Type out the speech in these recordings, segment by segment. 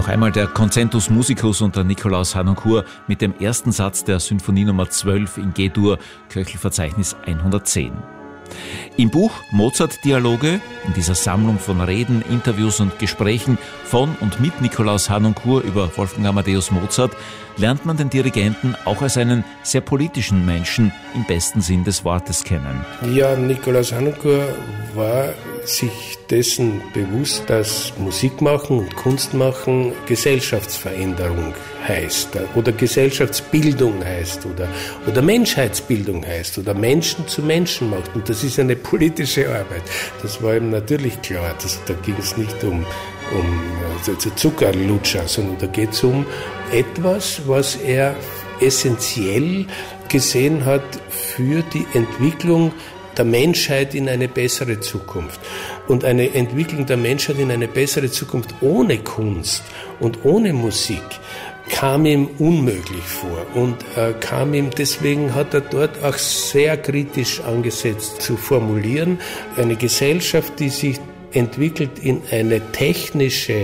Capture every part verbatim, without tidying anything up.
Noch einmal der Concentus Musicus unter Nikolaus Harnoncourt mit dem ersten Satz der Symphonie Nummer zwölf in G-Dur, Köchelverzeichnis hundertzehn. Im Buch Mozart-Dialoge, in dieser Sammlung von Reden, Interviews und Gesprächen von und mit Nikolaus Harnoncourt über Wolfgang Amadeus Mozart, lernt man den Dirigenten auch als einen sehr politischen Menschen im besten Sinn des Wortes kennen. Ja, Nikolaus Harnoncourt war sich dessen bewusst, dass Musik machen und Kunst machen Gesellschaftsveränderung heißt oder Gesellschaftsbildung heißt oder, oder Menschheitsbildung heißt oder Menschen zu Menschen macht. Und das ist eine politische Arbeit. Das war ihm natürlich klar. Das, da ging es nicht um, um also Zuckerlutscher, sondern da geht es um etwas, was er essentiell gesehen hat für die Entwicklung der Menschheit in eine bessere Zukunft. Und eine Entwicklung der Menschheit in eine bessere Zukunft ohne Kunst und ohne Musik kam ihm unmöglich vor und äh, kam ihm, deswegen hat er dort auch sehr kritisch angesetzt zu formulieren, eine Gesellschaft, die sich entwickelt in eine technische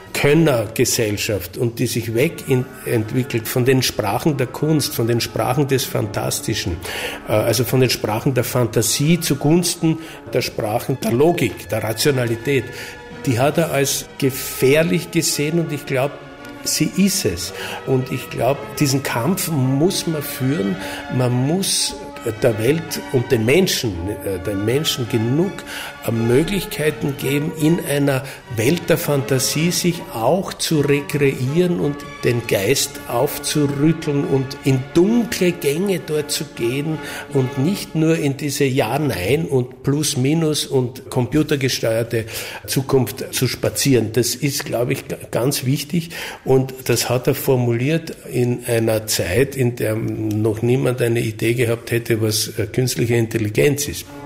Könnergesellschaft und die sich wegentwickelt von den Sprachen der Kunst, von den Sprachen des Fantastischen, also von den Sprachen der Fantasie zugunsten der Sprachen der Logik, der Rationalität. Die hat er als gefährlich gesehen und ich glaube, sie ist es. Und ich glaube, diesen Kampf muss man führen. Man muss der Welt und den Menschen, den Menschen genug Möglichkeiten geben, in einer Welt der Fantasie sich auch zu rekreieren und den Geist aufzurütteln und in dunkle Gänge dort zu gehen und nicht nur in diese Ja-Nein und Plus-Minus und computergesteuerte Zukunft zu spazieren. Das ist, glaube ich, ganz wichtig und das hat er formuliert in einer Zeit, in der noch niemand eine Idee gehabt hätte, was künstliche Intelligenz ist.